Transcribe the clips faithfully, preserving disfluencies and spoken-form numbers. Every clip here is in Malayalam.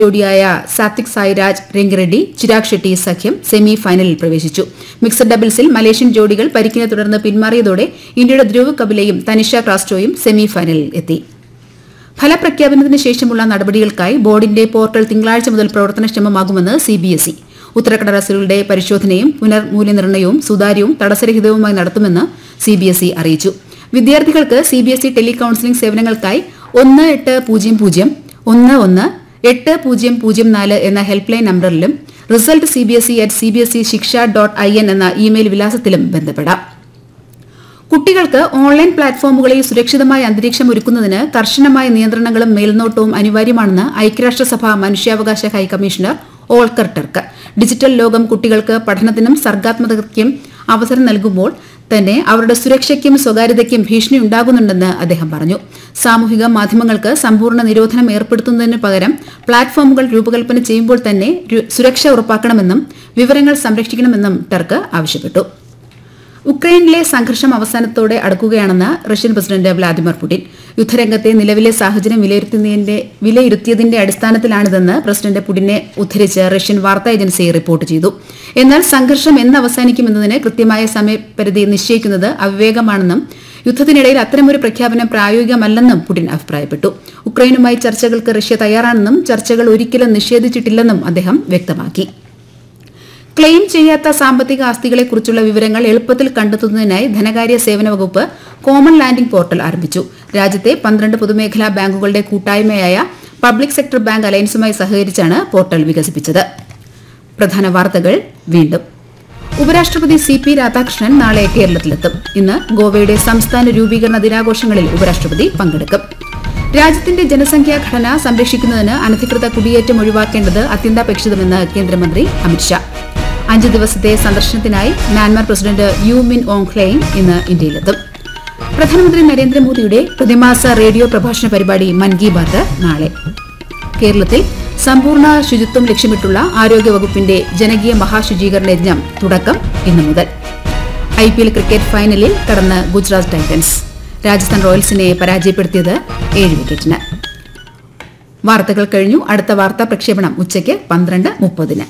ജോഡിയായ സാത്വിക് സായിരാജ് രംഗിറെഡ്ഡി ചിരാഗ് ഷെട്ടി സഖ്യം സെമി ഫൈനലിൽ പ്രവേശിച്ചു. മിക്സഡ് ഡബിൾസിൽ മലേഷ്യൻ ജോഡികൾ പരിക്കിനെ തുടർന്ന് പിന്മാറിയതോടെ ഇന്ത്യയുടെ ധ്രുവ് കപിലയും തനിഷ ക്രാസ്റ്റോയും സെമി ഫൈനലിൽ എത്തി. ഫലപ്രഖ്യാപനത്തിന് ശേഷമുള്ള നടപടികൾക്കായി ബോർഡിന്റെ പോർട്ടൽ തിങ്കളാഴ്ച മുതൽ പ്രവർത്തനക്ഷമമാകുമെന്ന് സിബിഎസ്ഇ. ഉത്തരക്കടലാസുകളുടെ പരിശോധനയും പുനർമൂല്യനിർണ്ണയവും സുതാര്യവും തടസ്സരഹിതവുമായി നടത്തുമെന്ന് സിബിഎസ്ഇ അറിയിച്ചു. വിദ്യാർത്ഥികൾക്ക് സിബിഎസ്ഇ ടെലി കൌൺസിലിംഗ് സേവനങ്ങൾക്കായി ഒന്ന് എട്ട് പൂജ്യം പൂജ്യം ഒന്ന് ഒന്ന് എട്ട് പൂജ്യം പൂജ്യം നാല് എന്ന help line നമ്പറിലും result CBSE at CBSE ശിക്ഷ ഡോട്ട് ഐ എൻ എന്ന ഇമെയിൽ വിലാസത്തിലും ബന്ധപ്പെടാം. കുട്ടികൾക്ക് ഓൺലൈൻ പ്ലാറ്റ്ഫോമുകളിൽ സുരക്ഷിതമായ അന്തരീക്ഷം ഒരുക്കുന്നതിന് കർശനമായ നിയന്ത്രണങ്ങളും മേൽനോട്ടവും അനിവാര്യമാണെന്ന് ഐക്യരാഷ്ട്രസഭ മനുഷ്യാവകാശ ഹൈക്കമ്മീഷണർ ഓൾക്കർ ടർക്ക്. ഡിജിറ്റൽ ലോകം കുട്ടികൾക്ക് പഠനത്തിനും സർഗാത്മകതയ്ക്കും അവസരം നൽകുമ്പോൾ തന്നെ അവരുടെ സുരക്ഷയ്ക്കും സ്വകാര്യതയ്ക്കും ഭീഷണി ഉണ്ടാകുന്നുണ്ടെന്ന് അദ്ദേഹം പറഞ്ഞു. സാമൂഹിക മാധ്യമങ്ങൾക്ക് സമ്പൂർണ്ണ നിരോധനം ഏർപ്പെടുത്തുന്നതിന് പകരം പ്ലാറ്റ്ഫോമുകൾ രൂപകൽപ്പന ചെയ്യുമ്പോൾ തന്നെ സുരക്ഷ ഉറപ്പാക്കണമെന്നും വിവരങ്ങൾ സംരക്ഷിക്കണമെന്നും ടർക്ക് ആവശ്യപ്പെട്ടു. ഉക്രൈനിലെ സംഘർഷം അവസാനത്തോടെ അടുക്കുകയാണെന്ന് റഷ്യൻ പ്രസിഡന്റ് വ്ളാദിമിർ പുടിൻ. യുദ്ധരംഗത്തെ നിലവിലെ സാഹചര്യം വിലയിരുത്തിയതിന്റെ അടിസ്ഥാനത്തിലാണിതെന്ന് പ്രസിഡന്റ് പുടിനെ ഉദ്ധരിച്ച് റഷ്യൻ വാർത്താ ഏജൻസി റിപ്പോർട്ട് ചെയ്തു. എന്നാൽ സംഘർഷം എന്ന് അവസാനിക്കുമെന്നതിന് കൃത്യമായ സമയപരിധി നിശ്ചയിക്കുന്നത് അവിവേകമാണെന്നും യുദ്ധത്തിനിടയിൽ അത്തരമൊരു പ്രഖ്യാപനം പ്രായോഗികമല്ലെന്നും പുടിൻ അഭിപ്രായപ്പെട്ടു. ഉക്രൈനുമായി ചർച്ചകൾക്ക് റഷ്യ തയ്യാറാണെന്നും ചർച്ചകൾ ഒരിക്കലും നിഷേധിച്ചിട്ടില്ലെന്നും അദ്ദേഹം വ്യക്തമാക്കി. ക്ലെയിം ചെയ്യാത്ത സാമ്പത്തിക ആസ്തികളെക്കുറിച്ചുള്ള വിവരങ്ങൾ എളുപ്പത്തിൽ കണ്ടെത്തുന്നതിനായി ധനകാര്യ സേവന വകുപ്പ് കോമൺ ലാൻഡിംഗ് പോർട്ടൽ ആരംഭിച്ചു. രാജ്യത്തെ പന്ത്രണ്ട് പൊതുമേഖലാ ബാങ്കുകളുടെ കൂട്ടായ്മയായ പബ്ലിക് സെക്ടർ ബാങ്ക് അലയൻസുമായി സഹകരിച്ചാണ് പോർട്ടൽ വികസിപ്പിച്ചത്. പ്രധാന വാർത്തകൾ വീണ്ടും. ഉപരാഷ്ട്രപതി സി പി രാധാകൃഷ്ണൻ നാളെ കേരളത്തിലെത്തും. ഇന്ന് ഗോവയുടെ സംസ്ഥാന രൂപീകരണ ദിനാഘോഷങ്ങളിൽ ഉപരാഷ്ട്രപതി പങ്കെടുക്കും. രാജ്യത്തിന്റെ ജനസംഖ്യാ ഘടന സംരക്ഷിക്കുന്നതിന് അനധികൃത കുടിയേറ്റം ഒഴിവാക്കേണ്ടത് അത്യന്താപേക്ഷിതമെന്ന് കേന്ദ്രമന്ത്രി അമിത്ഷാ. അഞ്ച് ദിവസത്തെ സന്ദർശനത്തിനായി മ്യാൻമാർ പ്രസിഡന്റ് യു മിൻ ഓങ് ഹ്ലെയിങ് ഇന്ന് ഇന്ത്യയിലെത്തും. പ്രധാനമന്ത്രി നരേന്ദ്രമോദിയുടെ പ്രതിമാസ റേഡിയോ പ്രഭാഷണ പരിപാടി മൻ കി ബാത്ത് നാളെ. കേരളത്തിൽ സമ്പൂർണ്ണ ശുചിത്വം ലക്ഷ്യമിട്ടുള്ള ആരോഗ്യവകുപ്പിന്റെ ജനകീയ മഹാശുചീകരണ യജ്ഞം തുടക്കം ഇന്നു മുതൽ. ഐപിഎൽ ക്രിക്കറ്റ് ഫൈനലിൽ കടന്ന് ഗുജറാത്ത് ടൈറ്റൻസ്. രാജസ്ഥാൻ റോയൽസിനെ പരാജയപ്പെടുത്തിയത് ഏഴ് വിക്കറ്റിന്. വാർത്തകൾ കഴിഞ്ഞു. അടുത്ത വാർത്താ പ്രക്ഷേപണം ഉച്ചയ്ക്ക് പന്ത്രണ്ട് മുപ്പതിന്.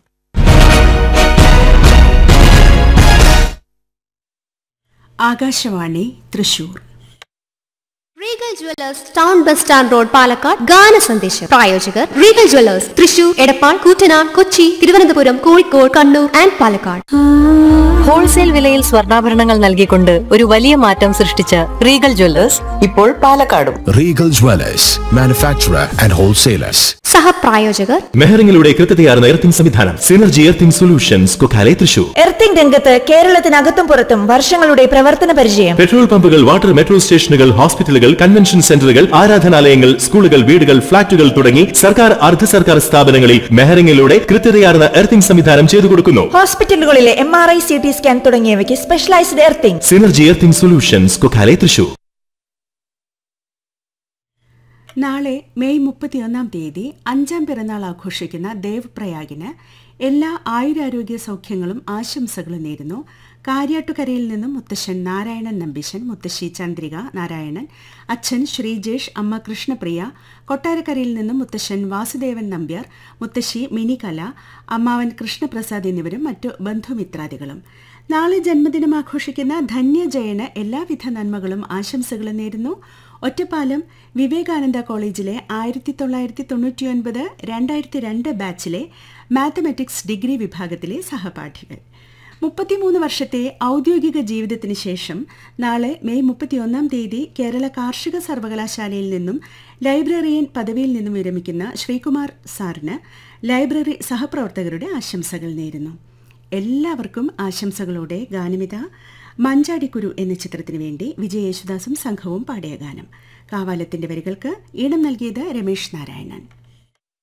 Akashvani Thrissur. Regal jewellers town bus stand road Palakkad ഗാന സന്ദേശം. പ്രായോജകർ Regal jewellers Thrissur, Edappal, Koottanad, Kochi, Thiruvananthapuram, Kozhikode, Kannur and Palakkad. Wholesale വിലയിൽ സ്വർണ്ണാഭരണങ്ങൾ നൽകിക്കൊണ്ട് ഒരു വലിയ മാറ്റം സൃഷ്ടിച്ച റീഗൽ ജുവലേഴ്സ് ഇപ്പോൾ പാലക്കാടും. Regal jewellers, manufacturer and wholesalers. സഹപ്രായോജകർ മെഹറിംഗിലൂടെ കൃത്യതയാർന്ന earthing സംവിധാനം synergy earthing solutions Kokkalai Thrissur. Earthing രംഗത്ത് കേരളത്തിനകത്തും പുറത്തും വർഷങ്ങളുടെ പ്രവർത്തന പരിചയം. പെട്രോൾ പമ്പുകൾ, വാട്ടർ മെട്രോ സ്റ്റേഷനുകൾ, ഹോസ്പിറ്റലുകൾ, കൺവെൻഷൻ സെന്ററുകൾ, ആരാധനാലയങ്ങൾ, സ്കൂളുകൾ, വീടുകൾ, ഫ്ളാറ്റുകൾ തുടങ്ങി സർക്കാർ അർദ്ധ സർക്കാർ സ്ഥാപനങ്ങളിൽ മെഹറിംഗിലൂടെ കൃത്യതയാർന്ന എർത്തിംഗ് സംവിധാനം ചെയ്തു കൊടുക്കുന്നു. ഹോസ്പിറ്റലുകളിലെ M R I, C T scan തുടങ്ങിയവയ്ക്ക് specialised earthing. Synergy earthing solutions Kokkalai Thrissur. നാളെ മെയ് മുപ്പത്തിയൊന്നാം തീയതി അഞ്ചാം പിറന്നാൾ ആഘോഷിക്കുന്ന ദേവ് പ്രയാഗിന് എല്ലാ ആയുരാരോഗ്യ സൗഖ്യങ്ങളും ആശംസകളും നേരുന്നു. കാര്യാട്ടുകരയിൽ നിന്നും മുത്തശ്ശൻ നാരായണൻ നമ്പീശൻ, മുത്തശ്ശി ചന്ദ്രിക നാരായണൻ, അച്ഛൻ ശ്രീജേഷ്, അമ്മ കൃഷ്ണപ്രിയ. കൊട്ടാരക്കരയിൽ നിന്നും മുത്തശ്ശൻ വാസുദേവൻ നമ്പ്യാർ, മുത്തശ്ശി മിനികല, അമ്മാവൻ കൃഷ്ണപ്രസാദ് എന്നിവരും മറ്റു ബന്ധുമിത്രാദികളും. നാളെ ജന്മദിനം ആഘോഷിക്കുന്ന ധന്യജയന് എല്ലാവിധ നന്മകളും ആശംസകളും നേരുന്നു. ഒറ്റപ്പാലം വിവേകാനന്ദ കോളേജിലെ ആയിരത്തി തൊള്ളായിരത്തി തൊണ്ണൂറ്റിയൊൻപത് രണ്ടായിരത്തി രണ്ട് ബാച്ചിലെ മാത്തമാറ്റിക്സ് ഡിഗ്രി വിഭാഗത്തിലെ സഹപാഠികൾ. മുപ്പത്തിമൂന്ന് വർഷത്തെ ഔദ്യോഗിക ജീവിതത്തിന് ശേഷം നാളെ മെയ് മുപ്പത്തിയൊന്നാം തീയതി കേരള കാർഷിക സർവകലാശാലയിൽ നിന്നും ലൈബ്രറിയൻ പദവിയിൽ നിന്നും വിരമിക്കുന്ന ശ്രീകുമാർ സാറിന് ലൈബ്രറി സഹപ്രവർത്തകരുടെ ആശംസകൾ നേരുന്നു. എല്ലാവർക്കും ആശംസകളോടെ ഗാനമിത മഞ്ചാടിക്കുരു എന്ന ചിത്രത്തിനു വേണ്ടി വിജയ യേശുദാസും സംഘവും പാടിയ ഗാനം. കാവാലത്തിന്റെ വരികൾക്ക് ഈണം നൽകിയത് രമേശ് നാരായണൻ.